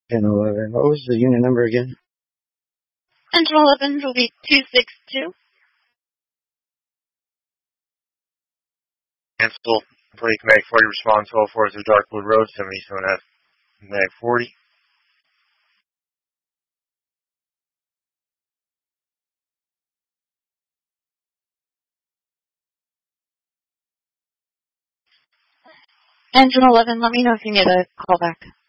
1011. What was the unit number again? Engine 11 will be 262. Cancel. Complete Mag 40 respond 12-4 through Darkwood Road, 77F Mag 40. Engine 11, let me know if you need a call back.